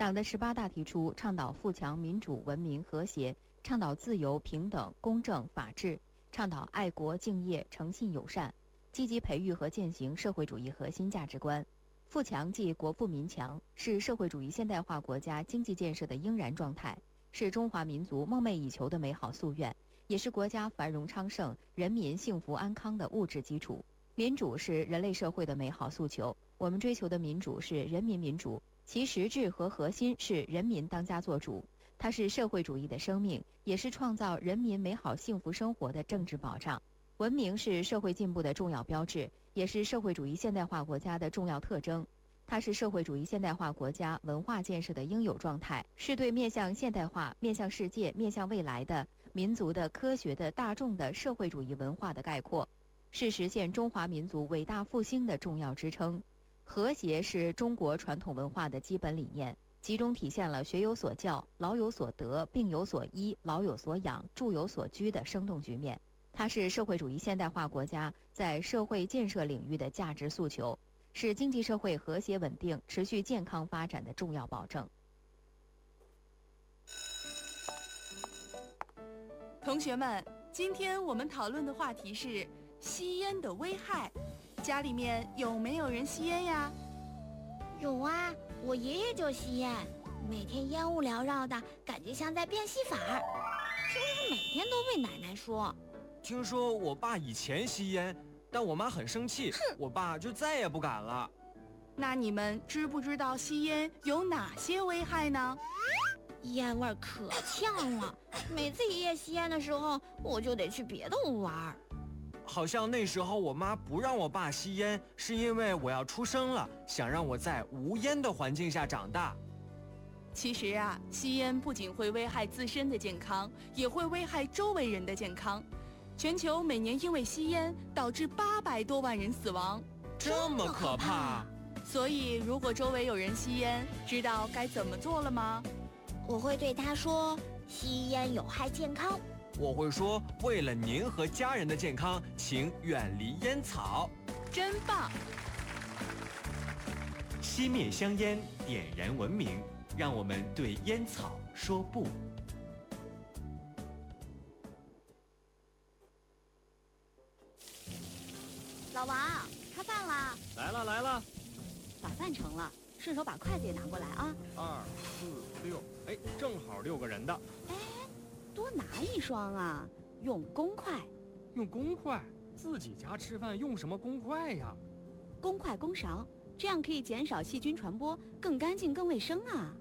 党的18大提出倡导富强、民主、文明、和谐，倡导自由、平等、公正、法治，倡导爱国、敬业、诚信、友善，积极培育和践行社会主义核心价值观。富强即国富民强，是社会主义现代化国家经济建设的应然状态，是中华民族梦寐以求的美好夙愿，也是国家繁荣昌盛、人民幸福安康的物质基础。民主是人类社会的美好诉求，我们追求的民主是人民民主，其实质和核心是人民当家作主，它是社会主义的生命，也是创造人民美好幸福生活的政治保障。文明是社会进步的重要标志，也是社会主义现代化国家的重要特征。它是社会主义现代化国家文化建设的应有状态，是对面向现代化、面向世界、面向未来的民族的、科学的、大众的社会主义文化的概括，是实现中华民族伟大复兴的重要支撑。和谐是中国传统文化的基本理念，其中体现了学有所教、老有所得、病有所医、老有所养、住有所居的生动局面。它是社会主义现代化国家在社会建设领域的价值诉求，是经济社会和谐稳定、持续健康发展的重要保证。 同学们，今天我们讨论的话题是吸烟的危害。家里面有没有人吸烟呀？ 有啊，我爷爷就吸烟，每天烟雾缭绕的，感觉像在变戏法儿，几乎每天都被奶奶说。 听说我爸以前吸烟，但我妈很生气，我爸就再也不敢了。 那你们知不知道吸烟有哪些危害呢？ 烟味可呛了，每次爷爷吸烟的时候，我就得去别的屋玩。 好像那时候我妈不让我爸吸烟，是因为我要出生了，想让我在无烟的环境下长大。 其实啊，吸烟不仅会危害自身的健康，也会危害周围人的健康。全球每年因为吸烟导致800多万人死亡， 这么可怕！ 所以如果周围有人吸烟，知道该怎么做了吗？ 我会对他说，吸烟有害健康。 我会说，为了您和家人的健康，请远离烟草。 真棒！ 熄灭香烟，点燃文明，让我们对烟草说不。 老王，开饭啦！ 来了。 把饭成了，顺手把筷子也拿过来啊。 2、4、6，哎，正好6个人的。 哎，多拿1双啊，用公筷。 用公筷？自己家吃饭用什么公筷呀？ 公筷公勺，这样可以减少细菌传播，更干净更卫生啊。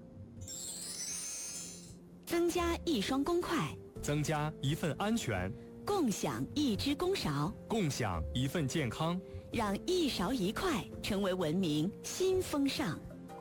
增加1双公筷， 增加1份安全， 共享1只公勺， 共享1份健康， 让1勺1筷成为文明新风尚。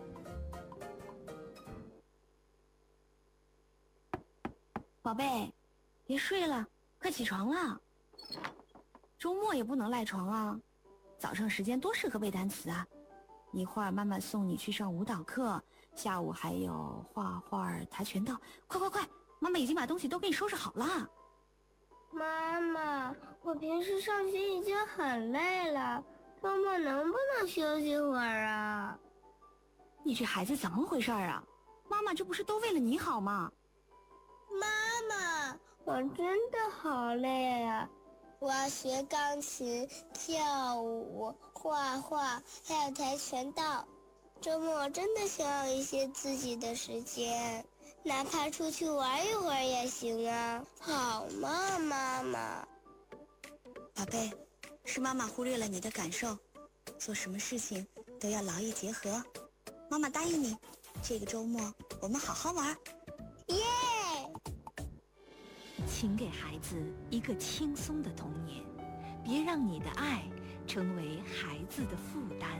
宝贝，别睡了，快起床了。周末也不能赖床啊，早上时间多适合背单词啊。一会儿妈妈送你去上舞蹈课，下午还有画画、跆拳道。快，妈妈已经把东西都给你收拾好了。 妈妈，我平时上学已经很累了，周末能不能休息会儿啊？ 你这孩子怎么回事啊？妈妈这不是都为了你好吗？ 妈妈，我真的好累啊！我要学钢琴、跳舞、画画，还有跆拳道。周末真的想要一些自己的时间，哪怕出去玩一会儿也行啊。好吗，妈妈？ 宝贝，是妈妈忽略了你的感受，做什么事情都要劳逸结合。妈妈答应你，这个周末我们好好玩。 耶！ 请给孩子一个轻松的童年，别让你的爱成为孩子的负担。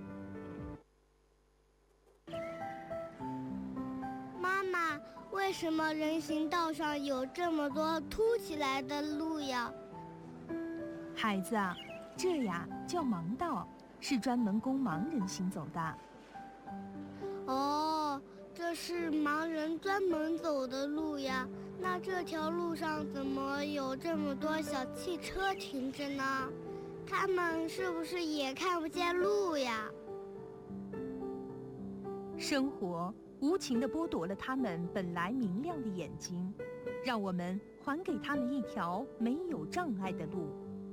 妈妈，为什么人行道上有这么多凸起来的路呀？ 孩子啊，这呀叫盲道，是专门供盲人行走的。 哦，这是盲人专门走的路呀。那这条路上怎么有这么多小汽车停着呢？他们是不是也看不见路呀？ 生活无情地剥夺了他们本来明亮的眼睛，让我们还给他们一条没有障碍的路。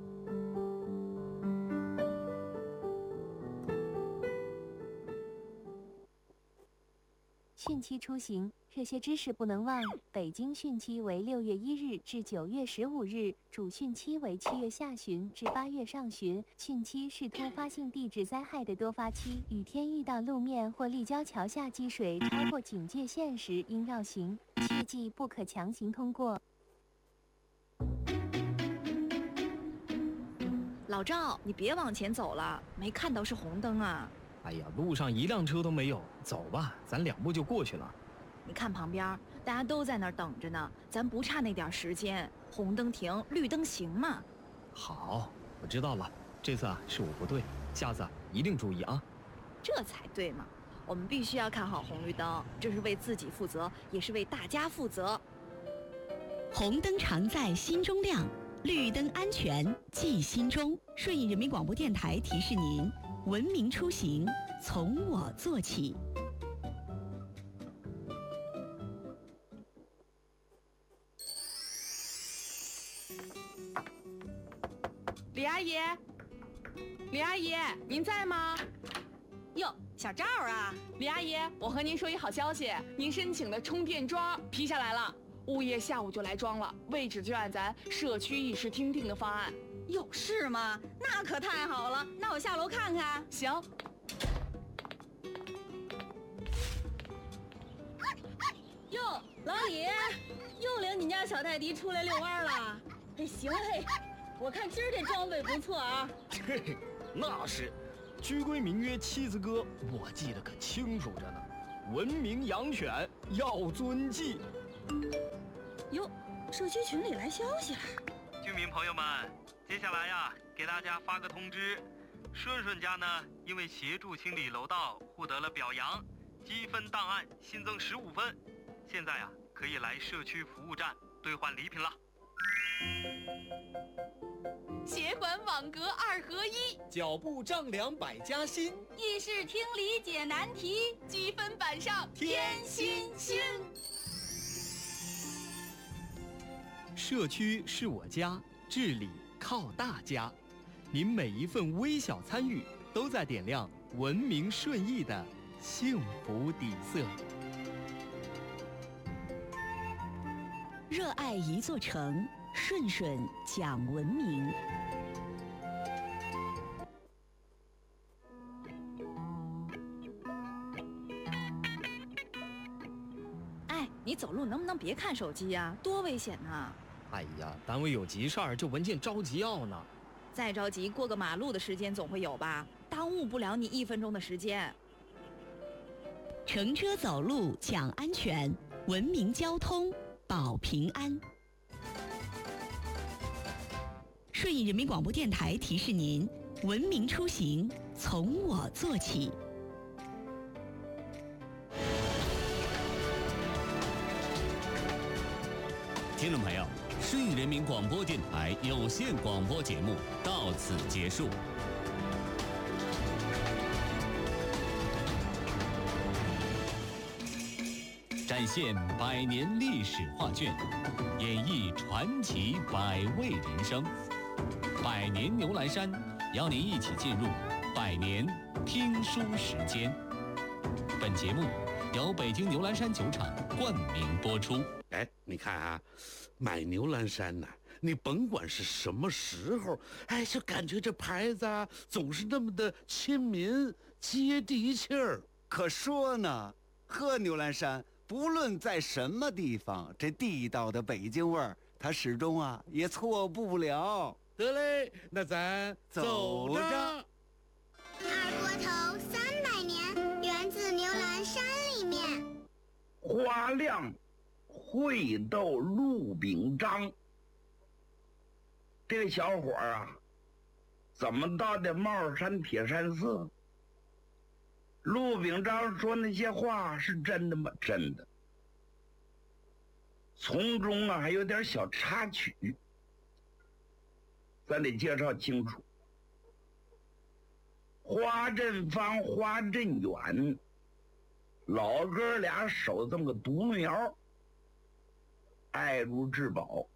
汛期出行，这些知识不能忘。北京汛期为6月1日至9月15日，主汛期为7月下旬至8月上旬。汛期是突发性地质灾害的多发期，雨天遇到路面或立交桥下积水超过警戒线时应绕行，切记不可强行通过。 老赵，你别往前走了，没看到是红灯啊。 哎呀，路上一辆车都没有，走吧，咱2步就过去了。 你看旁边，大家都在那儿等着呢，咱不差那点时间，红灯停，绿灯行嘛。 好，我知道了，这次是我不对，下次一定注意啊。 这才对嘛，我们必须要看好红绿灯，这是为自己负责，也是为大家负责。 红灯常在心中亮，绿灯安全记心中。顺义人民广播电台提示您：文明出行，从我做起。 李阿姨，李阿姨，您在吗？ 哟，小赵啊， 李阿姨，我和您说一好消息，您申请的充电桩批下来了，物业下午就来装了，位置就按咱社区议事厅定的方案。 有事吗？那可太好了，那我下楼看看。 行。 哟，老李，又领你家小泰迪出来遛弯了。哎，行嘿，我看今儿这装备不错啊。 嘿，那是，居规名约妻子歌，我记得可清楚着呢。文明养犬要遵纪。 哟，社区群里来消息了。 居民朋友们，接下来呀，给大家发个通知，顺顺家呢，因为协助清理楼道获得了表扬，积分档案新增15分，现在呀，可以来社区服务站兑换礼品了。 协管网格2合1， 脚步丈量百家新， 议事厅理解难题， 积分板上添新星。 社区是我家，治理靠大家。您每一份微小参与，都在点亮文明顺义的幸福底色。 热爱一座城，顺顺讲文明。 哎，你走路能不能别看手机呀？多危险呐！ 哎呀，单位有急事儿，这文件着急要呢。 再着急，过个马路的时间总会有吧？耽误不了你1分钟的时间。 乘车走路讲安全，文明交通保平安。顺义人民广播电台提示您：文明出行，从我做起。 听众朋友，顺义人民广播电台有线广播节目到此结束。展现100年历史画卷，演绎传奇100味人生。100年牛栏山，邀您一起进入100年听书时间。本节目由北京牛栏山酒厂冠名播出。 哎，你看啊，买牛栏山呐，你甭管是什么时候，哎，就感觉这牌子啊，总是那么的亲民、接地气儿。 可说呢，喝牛栏山，不论在什么地方，这地道的北京味儿，它始终啊也错不了。 得嘞，那咱走着。 二锅头300年，源自牛栏山里面。 花亮会斗陆秉章，这个小伙啊，怎么到的帽山铁山寺？陆秉章说那些话是真的吗？真的。从中啊还有点小插曲，咱得介绍清楚。花振芳、花振远老哥俩守这么个独苗，爱如至宝，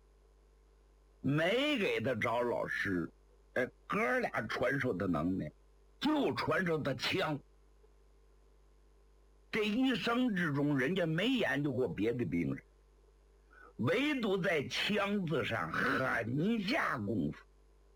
没给他找老师，哥俩传授的能耐，就传授他枪。这一生之中，人家没研究过别的兵刃，唯独在枪字上狠下功夫。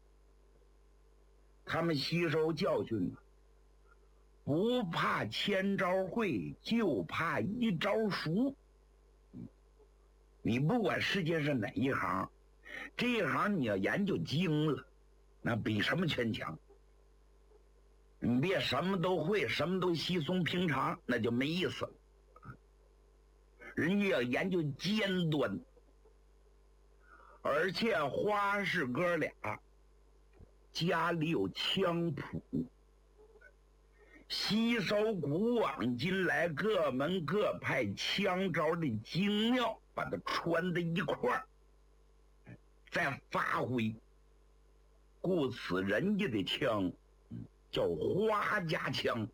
他们吸收教训，不怕千招会，就怕一招熟。你不管世界上哪一行，这一行你要研究精了，那比什么全强。你别什么都会，什么都稀松平常，那就没意思了。人家要研究尖端，而且花氏哥俩家里有枪谱，吸收古往今来各门各派枪招的精妙，把它串在一块儿，再发挥。故此，人家的枪叫花家枪。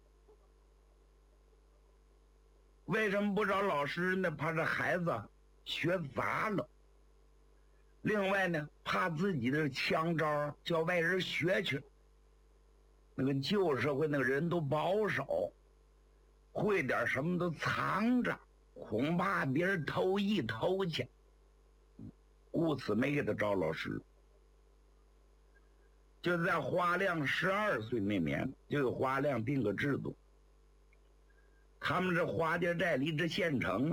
为什么不找老师呢？怕这孩子学杂了。另外呢，怕自己的枪招叫外人学去。那个旧社会那个人都保守，会点什么都藏着，恐怕别人偷去。故此没给他找老师。就在花亮12岁那年，就有花亮定个制度。他们这花家寨离这县城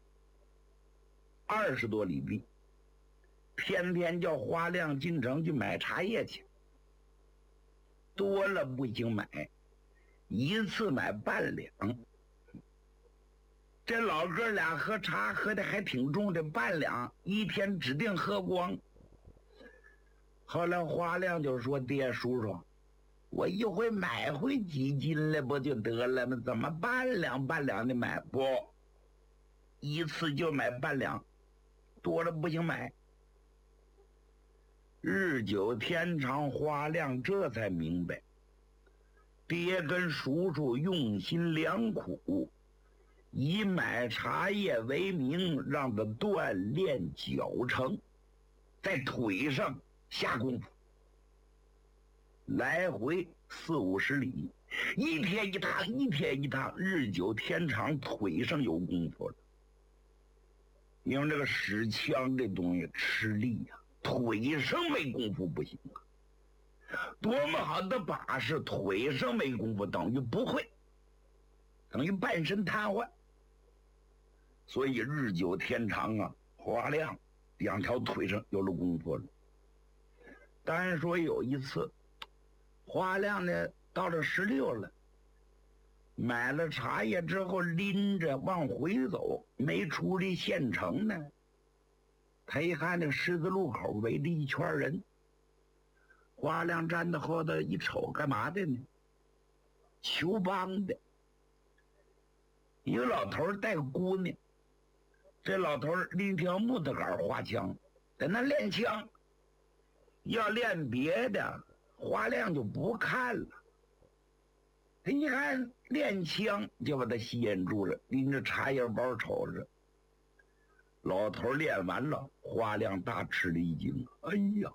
20多里地，天天叫花亮进城去买茶叶去，多了不行买，一次买半两。这老哥俩喝茶喝的还挺重，这半两一天指定喝光。后来花亮就说：“爹叔叔，我一回买回几斤来不就得了吗？怎么半两的买？不，一次就买半两，多了不行买。”日久天长，花亮这才明白，爹跟叔叔用心良苦，以买茶叶为名，让他锻炼脚程，在腿上下功夫，来回40-50里，一天一趟，日久天长，腿上有功夫了。因为这个使枪这东西吃力呀，腿上没功夫不行啊。多么好的把式，腿上没功夫等于不会，等于半身瘫痪。所以日久天长花亮2条腿上有了功夫了。当然说有一次，花亮呢到了16了，买了茶叶之后拎着往回走，没出离县城呢。他一看这十字路口围着一圈人，花亮站在后头一瞅，干嘛的呢？求帮的。一个老头带个姑娘，这老头拎条木头杆花枪，在那练枪。要练别的，花亮就不看了。他一看练枪，就把他吸引住了，拎着茶叶包瞅着。老头练完了，花亮大吃了一惊。哎呀，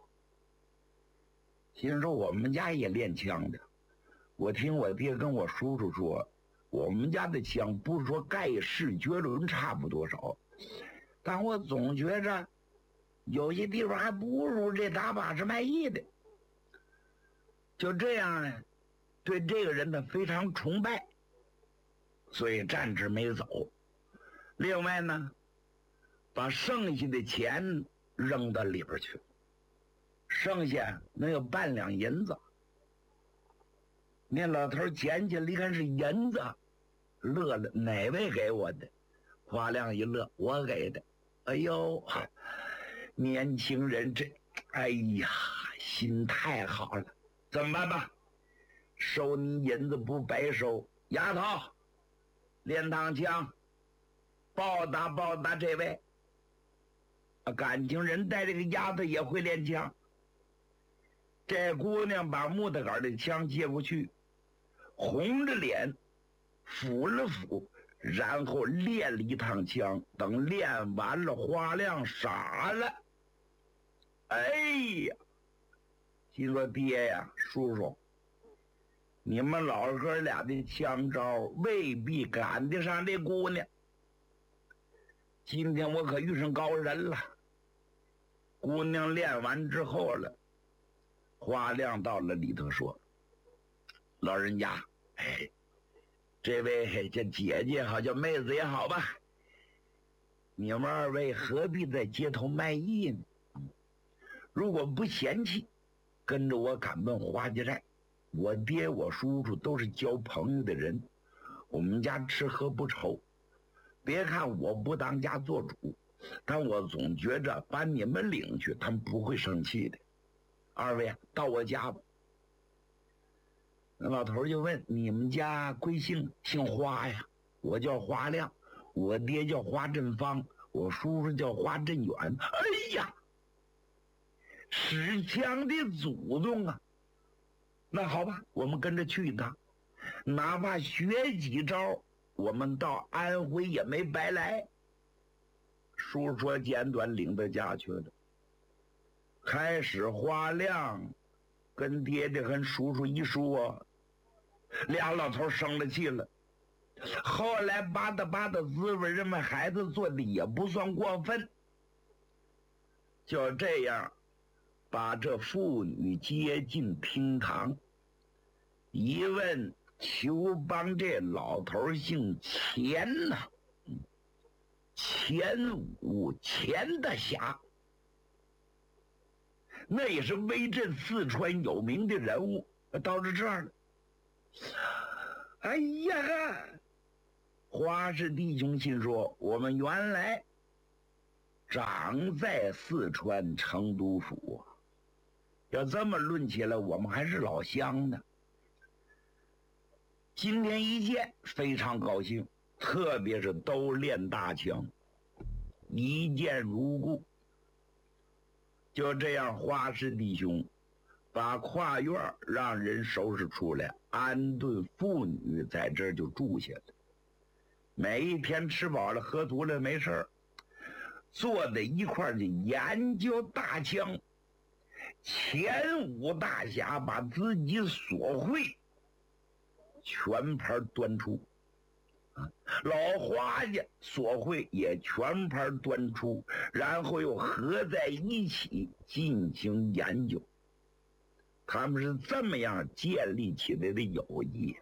心说我们家也练枪的，我听我爹跟我叔叔说，我们家的枪不是说盖世绝伦差不多少，但我总觉着有些地方还不如这打把式卖艺的。就这样呢，对这个人呢非常崇拜，所以站着没走。另外呢，把剩下的钱扔到里边去，剩下能有半两银子。那老头捡起来一看是银子，乐了，哪位给我的？花亮一乐，我给的。哎呦，年轻人这，哎呀，心太好了。怎么办吧？收你银子不白收。丫头，练趟枪，报答这位。感情人带这个丫头也会练枪。这姑娘把木头杆的枪接过去，红着脸抚了抚， 然后练了一趟枪。等练完了，花亮傻了。哎呀，心说爹呀，叔叔，你们老哥俩的枪招未必赶得上这姑娘。今天我可遇上高人了。姑娘练完之后了，花亮到了里头说：“老人家，这位叫姐姐好，叫妹子也好吧，你们二位何必在街头卖艺呢？如果不嫌弃，跟着我赶奔花家寨。我爹我叔叔都是交朋友的人，我们家吃喝不愁。别看我不当家做主，但我总觉着把你们领去，他们不会生气的。二位啊，到我家吧。”那老头就问：“你们家贵姓？”“姓花呀，我叫花亮，我爹叫花振芳，我叔叔叫花振远。”哎呀，使枪的祖宗啊！那好吧，我们跟着去一趟，哪怕学几招，我们到安徽也没白来。叔说简短，领到家去了。开始花亮跟爹爹跟叔叔一说，俩老头生了气了。后来吧嗒滋味，认为孩子做的也不算过分，就这样把这妇女接进厅堂。一问，求帮这老头姓钱呐，钱武，钱大侠，那也是威震四川有名的人物。到这儿了，哎呀，花氏弟兄心说：“我们原来长在四川成都府啊，要这么论起来，我们还是老乡呢。今天一见，非常高兴，特别是都练大枪，一见如故。”就这样，花氏弟兄把跨院让人收拾出来，安顿妇女在这儿就住下了。每一天吃饱了喝足了没事儿，坐在一块儿就研究大枪。前武大侠把自己所会全盘端出，老花家所会也全盘端出，然后又合在一起进行研究。他们是这么样建立起来的友谊。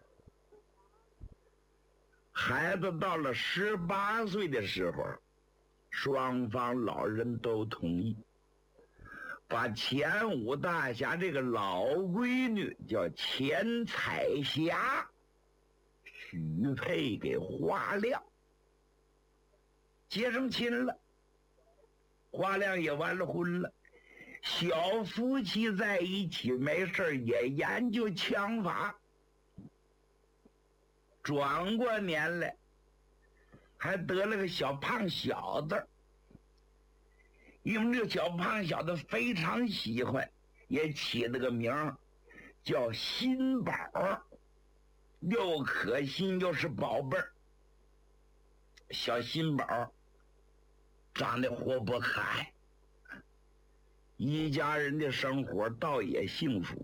孩子到了18岁的时候，双方老人都同意，把前武大侠这个老闺女叫钱彩霞许配给花亮，结成亲了。花亮也完了婚了，小夫妻在一起没事也研究枪法。转过年来，还得了个小胖小子，因为这个小胖小子非常喜欢，也起了个名儿叫心宝，又可心又是宝贝儿。小心宝长得活泼可爱，一家人的生活倒也幸福。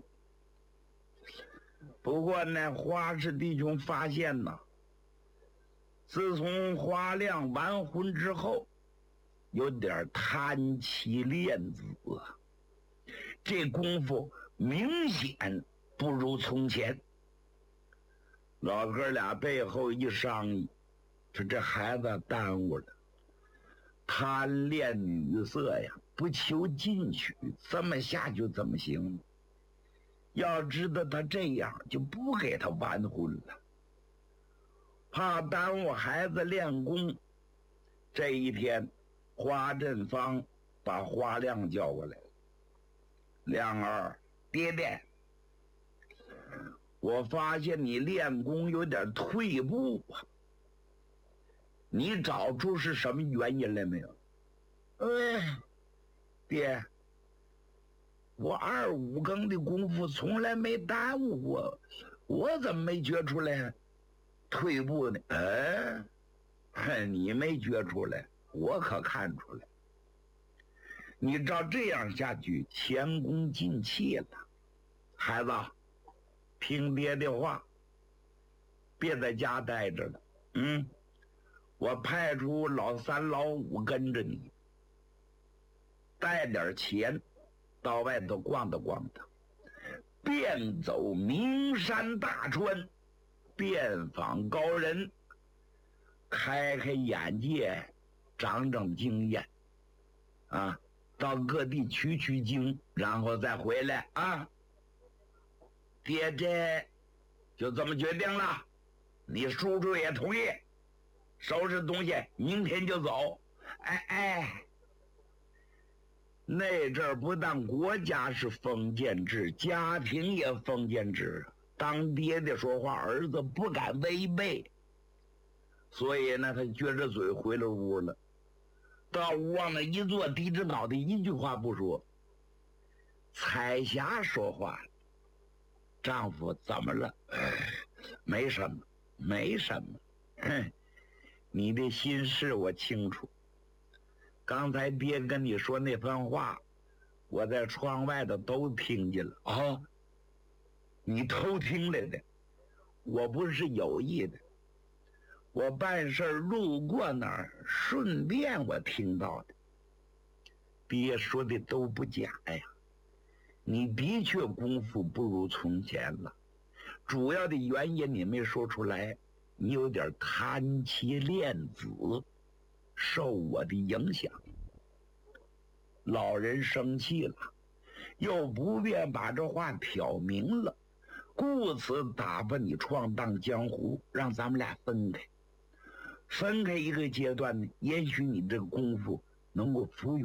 不过呢，花氏弟兄发现呢，自从花亮完婚之后，有点贪妻恋子啊，这功夫明显不如从前。老哥俩背后一商议，说这孩子耽误了，贪恋女色呀，不求进取，这么下去怎么行？要知道他这样，就不给他完婚了，怕耽误孩子练功。这一天，花振芳把花亮叫过来了。亮儿，爹爹，我发现你练功有点退步啊，你找出是什么原因来没有？爹，我2、5更的功夫从来没耽误过，我怎么没觉出来退步呢？ 你没觉出来，我可看出来。你照这样下去，前功尽弃了。孩子，听爹的话，别在家待着了。我派出老三老五跟着你，带点钱，到外头逛荡逛荡，遍走名山大川，遍访高人，开开眼界，长长经验，啊，到各地取取经，然后再回来啊。爹这就这么决定了，你叔叔也同意，收拾东西，明天就走。那阵儿不但国家是封建制，家庭也封建制，当爹的说话，儿子不敢违背，所以呢，他撅着嘴回了屋了。到屋往那一坐，低着脑袋，一句话不说。彩霞说话了：“丈夫怎么了？没什么，没什么。你的心事我清楚。刚才爹跟你说那番话，我在窗外头都听见了啊。你偷听来的，我不是有意的，我办事路过那儿，顺便我听到的。爹说的都不假呀，你的确功夫不如从前了。主要的原因你没说出来，你有点贪妻恋子，受我的影响。老人生气了，又不便把这话挑明了，故此打发你闯荡江湖，让咱们俩分开。分开一个阶段呢，也许你这个功夫能够服用。